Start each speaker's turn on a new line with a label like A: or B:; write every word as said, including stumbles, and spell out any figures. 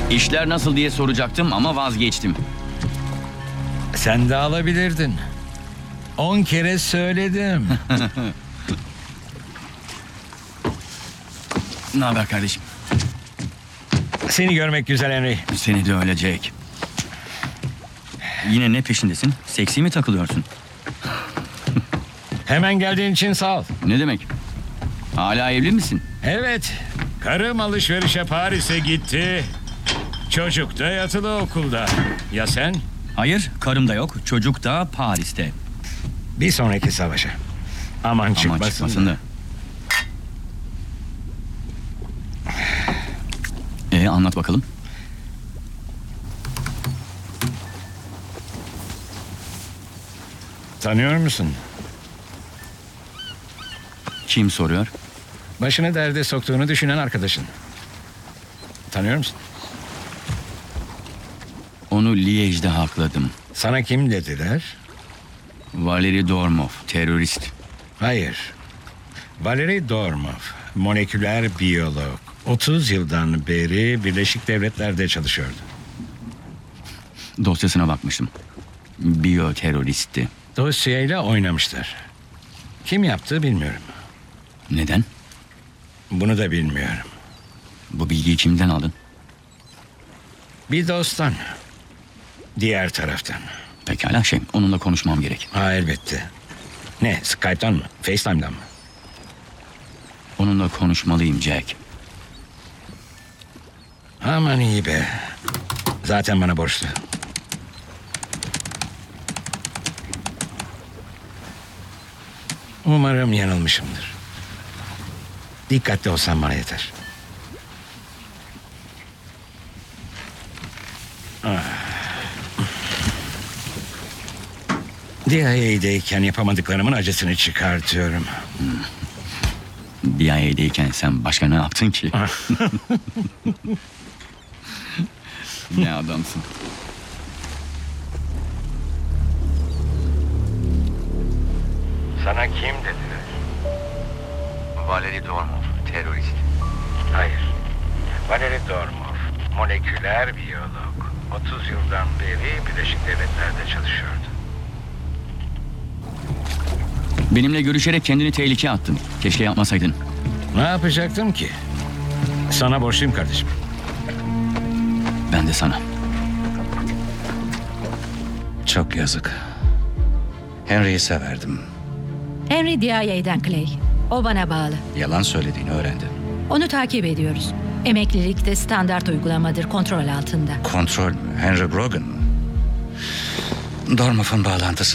A: İşler nasıl diye soracaktım ama vazgeçtim.
B: Sen de alabilirdin. On kere söyledim.
A: Ne haber kardeşim?
B: Seni görmek güzel Henry.
A: Seni de öyle Jake. Yine ne peşindesin? Seksi mi takılıyorsun?
B: Hemen geldiğin için sağ ol.
A: Ne demek? Hala evli misin?
B: Evet. Karım alışverişe Paris'e gitti. Çocuk da yatılı okulda. Ya sen?
A: Hayır, karım da yok. Çocuk da Paris'te.
B: Bir sonraki savaşa. Aman
A: Aman
B: çıkmasın.
A: çıkmasın da. Ee, anlat bakalım.
B: Tanıyor musun?
A: Kim soruyor?
B: Başını derde soktuğunu düşünen arkadaşın. Tanıyor musun?
A: Onu Liège'de hakladım.
B: Sana kim dediler?
A: Valeri Dormov, terörist.
B: Hayır. Valery Dormov, moleküler biyolog. otuz yıldan beri Birleşik Devletler'de çalışıyordu.
A: Dosyasına bakmıştım. Biyoteröristti.
B: Dosyayla oynamışlar. Kim yaptı bilmiyorum.
A: Neden?
B: Bunu da bilmiyorum.
A: Bu bilgiyi kimden aldın?
B: Bir dosttan. Diğer taraftan.
A: Pekala şey, onunla konuşmam gerek.
B: Ha elbette. Ne, Skype'tan mı? FaceTime'dan mı?
A: Onunla konuşmalıyım Jack.
B: Aman iyi be. Zaten bana borçlu. Umarım yanılmışımdır. Dikkatli olsan bana yeter. Ah. D I A'deyken yapamadıklarımın acısını çıkartıyorum.
A: D I A'deyken sen başka ne yaptın ki? Ne adamsın.
B: Sana kim dediler?
A: Valeri Dormov, terörist.
B: Hayır. Valery Dormov, moleküler biyolog. otuz yıldan beri Birleşik Devletler'de çalışıyordu.
A: Benimle görüşerek kendini tehlikeye attın. Keşke yapmasaydın.
B: Ne yapacaktım ki? Sana borçluyum kardeşim.
A: Ben de sana.
C: Çok yazık. Henry'i severdim.
D: Henry D I A'den Clay. O bana bağlı.
C: Yalan söylediğini öğrendim.
D: Onu takip ediyoruz. Emeklilikte standart uygulamadır, kontrol altında.
C: Kontrol mü? Henry Brogan mı? Dormov'un bağlantısı